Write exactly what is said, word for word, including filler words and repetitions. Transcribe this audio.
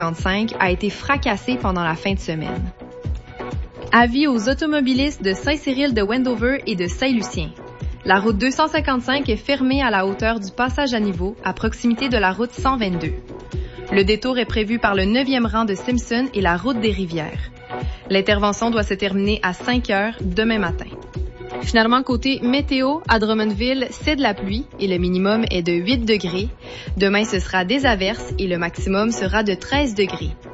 cinquante-cinq a été fracassée pendant la fin de semaine. Avis aux automobilistes de Saint-Cyril-de-Wendover et de Saint-Lucien. La route deux cent cinquante-cinq est fermée à la hauteur du passage à niveau, à proximité de la route cent vingt-deux. Le détour est prévu par le neuvième rang de Simpson et la route des Rivières. L'intervention doit se terminer à cinq heures demain matin. Finalement, côté météo, à Drummondville, c'est de la pluie et le minimum est de huit degrés. Demain, ce sera des averses et le maximum sera de treize degrés.